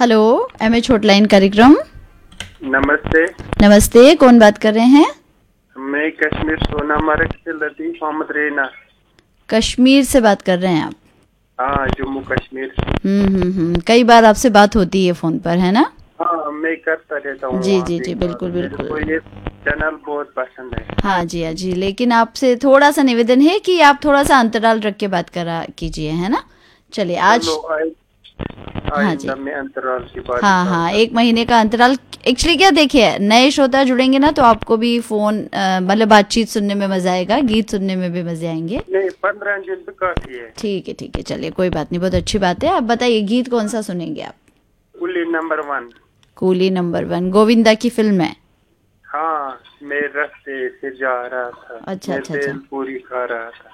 Hello, MH hotline कार्यक्रम। नमस्ते। नमस्ते, कौन बात कर रहे हैं? मैं कश्मीर सोनामार्ग से लतीफ मोहम्मद रेना। कश्मीर से बात कर रहे हैं आप? हाँ, जम्मू कश्मीर। कई बार आपसे बात होती है फोन पर, है ना? हाँ, मैं करता रहता हूँ जी वहाँ जी पे जी, बात। बिल्कुल मेरे को बिल्कुल। ये चैनल बहुत पसंद है। हाँ जी, हाँ जी, लेकिन आपसे थोड़ा सा निवेदन है कि आप थोड़ा सा अंतराल रख के बात करा कीजिए, है ना? चलिए आज। चलो हाँ जी। आइंदा मैं अंतराल की बात हाँ हाँ, करता। 1 महीने का अंतराल। एक्चुअली क्या, देखिए, नए श्रोता जुड़ेंगे ना तो आपको भी फोन मतलब बातचीत सुनने में मजा आएगा, गीत सुनने में भी मजे आएंगे। नहीं, 15 दिन तो काफी है। ठीक है, चलिए कोई बात नहीं, बहुत अच्छी बात है। आप बताइए, गीत कौन सा सुनेंगे आप? कुली नंबर 1। कूली नंबर 1 गोविंदा की फिल्म है? हाँ, मैं रास्ते से जा रहा था, अच्छा मैं अच्छा अच्छा। बेल पूरी खा रहा था।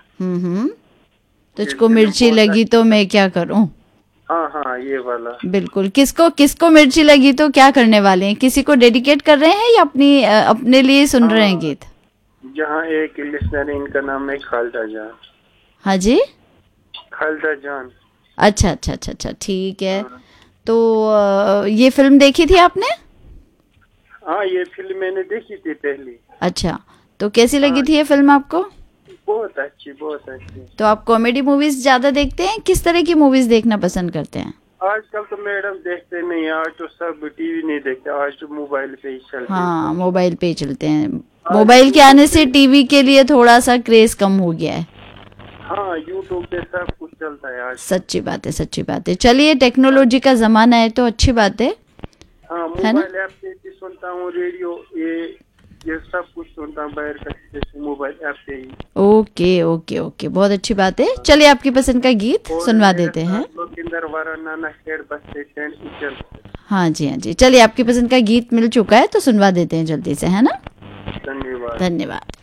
ये तुझको फिल्म मिर्ची बहुत लगी तो मैं क्या करूं। हाँ हाँ, ये वाला। बिल्कुल। किसको किसको मिर्ची लगी तो क्या करने वाले हैं? किसी को डेडिकेट कर रहे हैं या अपने लिए सुन रहे हैं हाँ, गीत? जहाँ एक लिसनर, इनका नाम है खालदा जान। हाँ जी। खालदा जान। अच्छा अच्छा अच्छा अच्छा, ठीक है। हाँ तो ये फिल्म देखी थी आपने? हाँ, ये फिल्म मैंने देखी थी पहले। अच्छा, तो कैसी लगी हाँ, थी ये फिल्म आपको? बहुत अच्छी, बहुत अच्छी। तो आप कॉमेडी मूवीज ज्यादा देखते हैं, किस तरह की मूवीज देखना पसंद करते हैं? आजकल तो मैडम देखते नहीं, आज तो सब टीवी नहीं देखते, आज तो मोबाइल पे ही चलते हैं हाँ, सब। मोबाइल पे ही चलते हैं। आज मोबाइल के यूट्यूब आने पे। से टीवी के लिए थोड़ा सा क्रेज कम हो गया है। हाँ, यूट्यूब पे सब कुछ चलता है आज। सच्ची बात है, सच्ची बात है। चलिए, टेक्नोलॉजी का जमाना है तो अच्छी बात हाँ, है ना? मोबाइल ऐप पे भी सुनता हूँ, रेडियो, ये सब कुछ सुनता हूँ बाहर का, जैसे मोबाइल ऐप पे ही। ओके ओके ओके, बहुत अच्छी बात है। चलिए, आपकी पसंद का गीत और सुनवा मेरे देते साथ हैं। लोकिंदर वारा, नाना खेड़, बस्ते टेंट इचल। हाँ जी, हाँ जी, चलिए आपकी पसंद का गीत मिल चुका है तो सुनवा देते हैं जल्दी से, है ना? धन्यवाद। धन्यवाद।